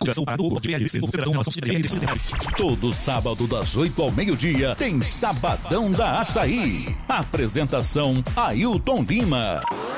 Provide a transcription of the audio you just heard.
Todo sábado das 8 ao meio-dia tem Sabadão da Açaí. Apresentação Ailton Lima.